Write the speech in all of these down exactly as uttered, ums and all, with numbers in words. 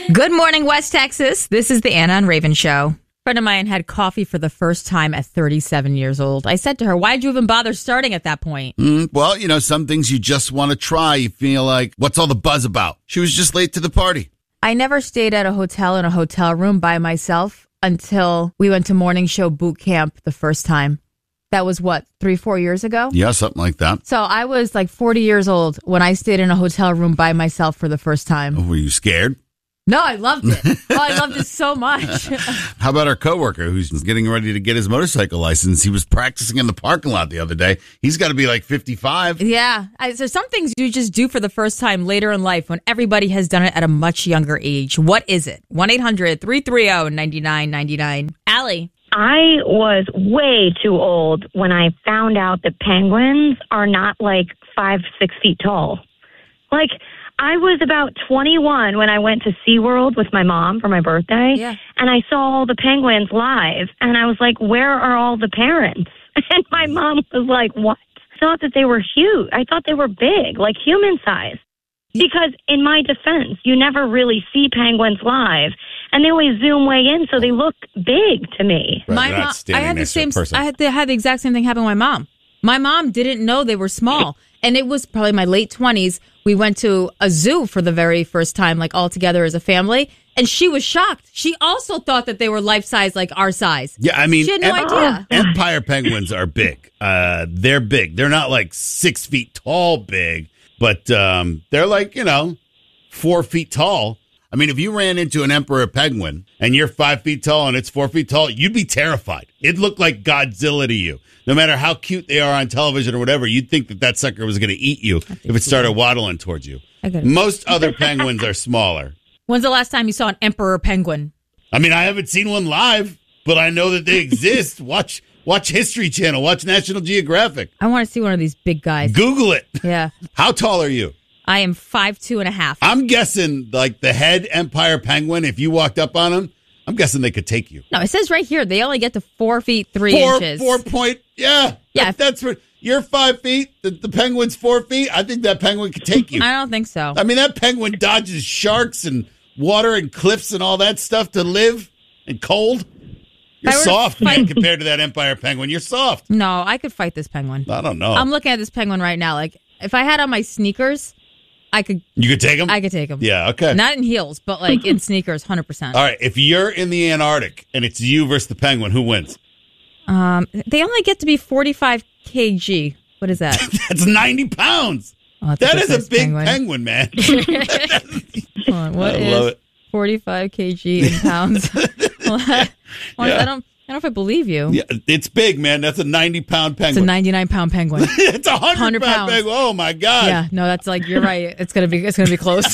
Good morning, West Texas. This is the Anna and Raven Show. A friend of mine had coffee for the first time at thirty-seven years old. I said to her, why'd you even bother starting at that point? Mm, well, you know, some things you just want to try. You feel like, what's all the buzz about? She was just late to the party. I never stayed at a hotel in a hotel room by myself until we went to morning show boot camp the first time. That was what, three, four years ago? Yeah, something like that. So I was like forty years old when I stayed in a hotel room by myself for the first time. Were you scared? No, I loved it. Oh, I loved it so much. How about our coworker who's getting ready to get his motorcycle license? He was practicing in the parking lot the other day. He's got to be like fifty-five. Yeah. I, so some things you just do for the first time later in life when everybody has done it at a much younger age. What is it? one eight hundred three three zero nine nine nine nine. Allie. I was way too old when I found out that penguins are not like five, six feet tall. Like, I was about twenty-one when I went to SeaWorld with my mom for my birthday, yeah. and I saw all the penguins live, and I was like, where are all the parents? And my mom was like, what? I thought that they were huge. I thought they were big, like human size. Because in my defense, you never really see penguins live, and they always zoom way in, so they look big to me. Right, my mom, I had the same. I had the, had the exact same thing happen with my mom. My mom didn't know they were small, and it was probably my late twenties. We went to a zoo for the very first time, like all together as a family, and she was shocked. She also thought that they were life size, like our size. Yeah, I mean, she had no em- idea. Empire penguins are big. Uh, they're big. They're not like six feet tall, big, but um, they're like you know, four feet tall. I mean, if you ran into an emperor penguin and you're five feet tall and it's four feet tall, you'd be terrified. It'd look like Godzilla to you. No matter how cute they are on television or whatever, you'd think that that sucker was going to eat you if it started waddling towards you. Most other penguins are smaller. When's the last time you saw an emperor penguin? I mean, I haven't seen one live, but I know that they exist. Watch watch History Channel. Watch National Geographic. I want to see one of these big guys. Google it. Yeah. How tall are you? I am five two and a half. I'm guessing like the head Empire penguin, if you walked up on him, I'm guessing they could take you. No, it says right here they only get to four feet three four, inches. Four point, yeah. Yeah. That, that's what, you're five feet, the, the penguin's four feet. I think that penguin could take you. I don't think so. I mean, that penguin dodges sharks and water and cliffs and all that stuff to live and cold. You're soft, man, compared to that Empire penguin. You're soft. No, I could fight this penguin. I don't know. I'm looking at this penguin right now. Like, if I had on my sneakers, I could. You could take him? I could take him. Yeah, okay. Not in heels, but like in sneakers, one hundred percent. All right, if you're in the Antarctic and it's you versus the penguin, who wins? Um, They only get to be forty-five kilograms. What is that? That's ninety pounds. Oh, that is a big penguin, penguin man. Hold on, what I is forty-five kilograms in pounds? Well, I, well, yeah. I don't. I don't know if I believe you. Yeah, it's big, man. That's a ninety-pound penguin. It's a ninety-nine pound penguin. It's a hundred pound penguin. Oh my god. Yeah, no, that's like you're right. It's gonna be. It's gonna be close.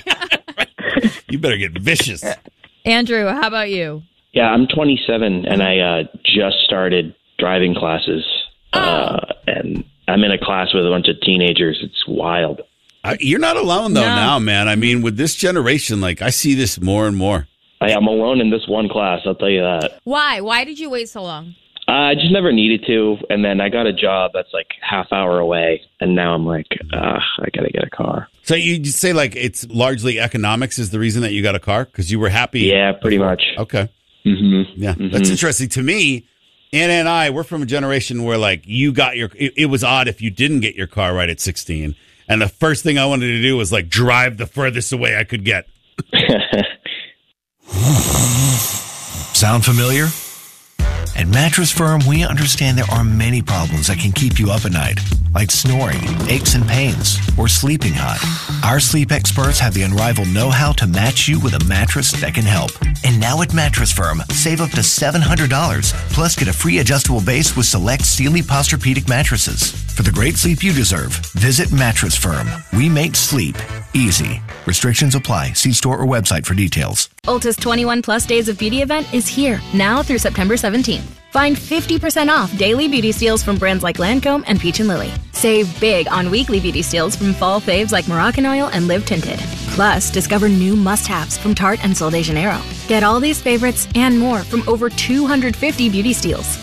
You better get vicious. Andrew, how about you? Yeah, I'm twenty-seven, and I uh, just started driving classes, oh. uh, and I'm in a class with a bunch of teenagers. It's wild. Uh, you're not alone though no. now, man. I mean, with this generation, like I see this more and more. I am alone in this one class, I'll tell you that. Why? Why did you wait so long? Uh, I just never needed to, and then I got a job that's like half hour away, and now I'm like, uh, I got to get a car. So you just say like it's largely economics is the reason that you got a car? Because you were happy? Yeah, pretty before. much. Okay. Mm-hmm. Yeah, mm-hmm. That's interesting. To me, Anna and I, we're from a generation where like you got your, it, it was odd if you didn't get your car right at sixteen, and the first thing I wanted to do was like drive the furthest away I could get. Sound familiar? At Mattress Firm, we understand there are many problems that can keep you up at night, like snoring, aches and pains, or sleeping hot. Our sleep experts have the unrivaled know-how to match you with a mattress that can help. And now at Mattress Firm, save up to seven hundred dollars, plus get a free adjustable base with select Sealy Posturepedic mattresses. For the great sleep you deserve, visit Mattress Firm. We make sleep easy. Restrictions apply. See store or website for details. Ulta's twenty-one plus days of beauty event is here, now through September seventeenth. Find fifty percent off daily beauty steals from brands like Lancome and Peach and Lily. Save big on weekly beauty steals from fall faves like Moroccan and Live Tinted. Plus, discover new must-haves from Tarte and Sol de Janeiro. Get all these favorites and more from over two hundred fifty beauty steals.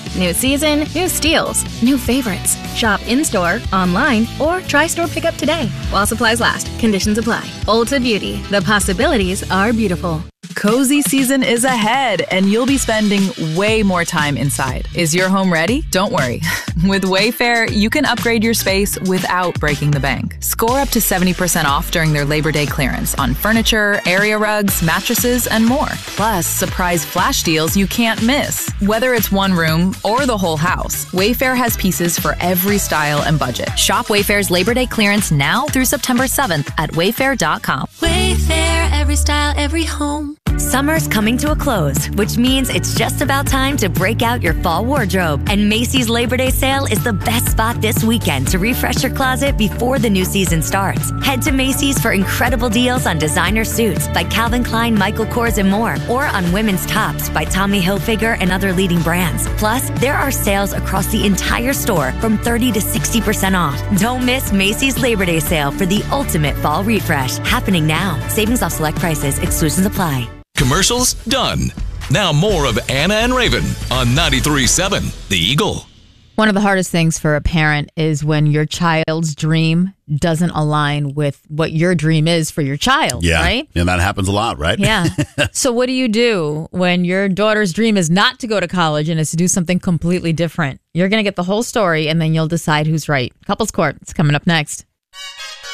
New season, new steals, new favorites. Shop in-store, online, or try store pickup today. While supplies last, conditions apply. Ulta Beauty, the possibilities are beautiful. Cozy season is ahead, and you'll be spending way more time inside. Is your home ready? Don't worry. With Wayfair, you can upgrade your space without breaking the bank. Score up to seventy percent off during their Labor Day clearance on furniture, area rugs, mattresses, and more. Plus, surprise flash deals you can't miss. Whether it's one room or the whole house, Wayfair has pieces for every style and budget. Shop Wayfair's Labor Day clearance now through September seventh at wayfair dot com. Wayfair, every style, every home. Summer's coming to a close, which means it's just about time to break out your fall wardrobe. And Macy's Labor Day sale is the best spot this weekend to refresh your closet before the new season starts. Head to Macy's for incredible deals on designer suits by Calvin Klein, Michael Kors, and more, or on women's tops by Tommy Hilfiger and other leading brands. Plus, there are sales across the entire store from thirty to sixty percent off. Don't miss Macy's Labor Day sale for the ultimate fall refresh. Happening now. Savings off select prices. Exclusions apply. Commercials done. Now more of Anna and Raven on ninety-three point seven The Eagle. One of the hardest things for a parent is when your child's dream doesn't align with what your dream is for your child, yeah. right? And that happens a lot, right? Yeah. So what do you do when your daughter's dream is not to go to college and is to do something completely different? You're going to get the whole story, and then you'll decide who's right. Couples Court, it's coming up next.